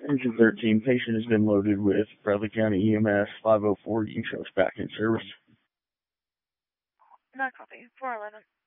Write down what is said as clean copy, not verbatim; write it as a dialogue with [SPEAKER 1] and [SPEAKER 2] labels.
[SPEAKER 1] Engine 13, patient has been loaded with Bradley County EMS 504. You can show us back in service.
[SPEAKER 2] Not copy. 411.